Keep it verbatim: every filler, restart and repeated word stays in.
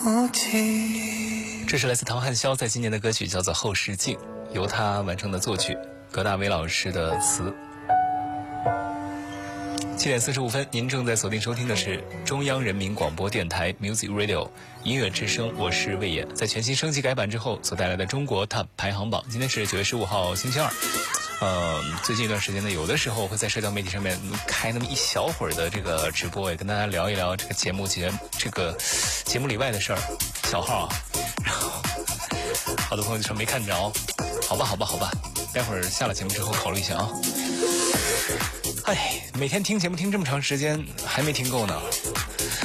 不及。 这是来自唐汉霄在今年的歌曲，叫做《后视镜》，由他完成的作曲，葛大为老师的词。七点四十五分，您正在锁定收听的是中央人民广播电台 Music Radio 音乐之声，我是魏野。在全新升级改版之后所带来的中国 Top 排行榜，今天是九月十五号星期二。呃，最近一段时间呢，有的时候会在社交媒体上面开那么一小会儿的这个直播，也跟大家聊一聊这个节目节这个节目里外的事儿，小号啊。然后好多朋友就说没看着，好吧，好吧，好吧，待会儿下了节目之后考虑一下啊。哎，每天听节目听这么长时间，还没听够呢。